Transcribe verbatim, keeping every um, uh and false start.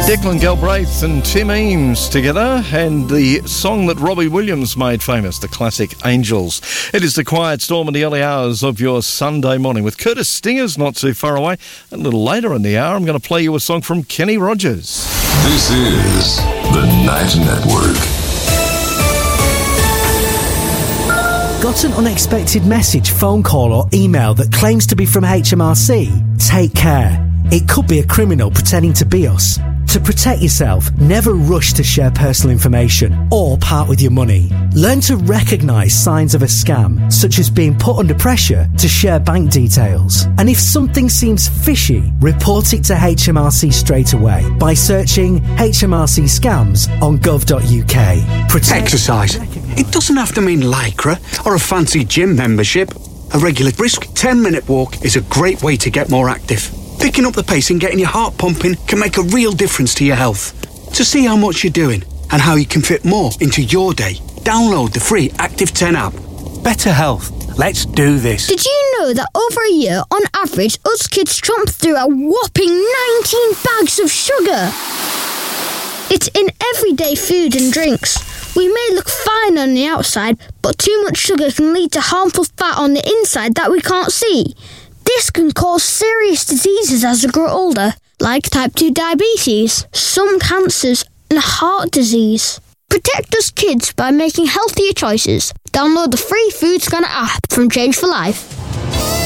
Declan Galbraith and Tim Eames together, and the song that Robbie Williams made famous, the classic Angels. It is the quiet storm in the early hours of your Sunday morning with Curtis Stingers not too far away. A little later in the hour, I'm going to play you a song from Kenny Rogers. This is the Night Network. Got an unexpected message, phone call or email that claims to be from H M R C? Take care. It could be a criminal pretending to be us. To protect yourself, never rush to share personal information or part with your money. Learn to recognise signs of a scam, such as being put under pressure to share bank details. And if something seems fishy, report it to H M R C straight away by searching H M R C scams on gov dot U K. Protect- Exercise. It doesn't have to mean Lycra or a fancy gym membership. A regular brisk ten-minute walk is a great way to get more active. Picking up the pace and getting your heart pumping can make a real difference to your health. To see how much you're doing and how you can fit more into your day, download the free Active ten app. Better health. Let's do this. Did you know that over a year, on average, us kids chomp through a whopping nineteen bags of sugar? It's in everyday food and drinks. We may look fine on the outside, but too much sugar can lead to harmful fat on the inside that we can't see. This can cause serious diseases as we grow older, like type two diabetes, some cancers, and heart disease. Protect us kids by making healthier choices. Download the free Food Scanner app from Change for Life.